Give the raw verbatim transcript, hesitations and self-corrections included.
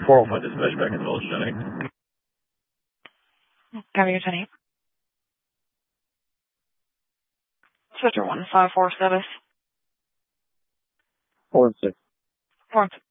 four oh five dispatch back in the Village Jenny. Copy your ten eight. Switcher one five four seven. Four and six. Four and six.